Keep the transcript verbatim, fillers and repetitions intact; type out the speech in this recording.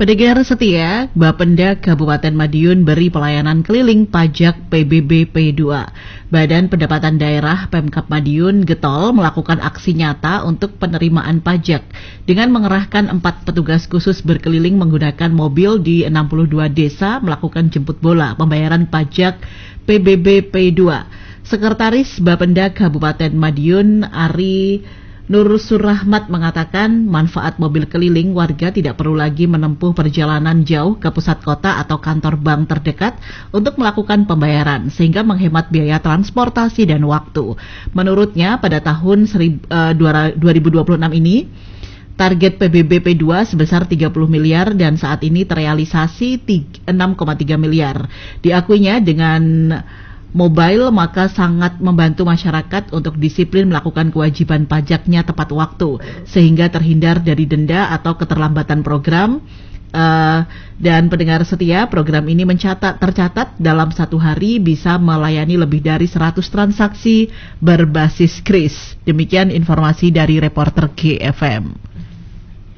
Pendengar setia, Bapenda Kabupaten Madiun beri pelayanan keliling pajak P B B P dua. Badan Pendapatan Daerah Pemkab Madiun getol melakukan aksi nyata untuk penerimaan pajak dengan mengerahkan empat petugas khusus berkeliling menggunakan mobil di enam puluh dua desa melakukan jemput bola pembayaran pajak P B B P dua. Sekretaris Bapenda Kabupaten Madiun Ari Nur Surahmat mengatakan manfaat mobil keliling warga tidak perlu lagi menempuh perjalanan jauh ke pusat kota atau kantor bank terdekat untuk melakukan pembayaran sehingga menghemat biaya transportasi dan waktu. Menurutnya pada tahun dua ribu dua puluh enam ini target P B B P dua sebesar tiga puluh miliar dan saat ini terrealisasi enam koma tiga miliar. Diakuinya dengan mobile maka sangat membantu masyarakat untuk disiplin melakukan kewajiban pajaknya tepat waktu sehingga terhindar dari denda atau keterlambatan program. Uh, dan pendengar setia, program ini mencatat tercatat dalam satu hari bisa melayani lebih dari seratus transaksi berbasis kris. Demikian informasi dari reporter G F M.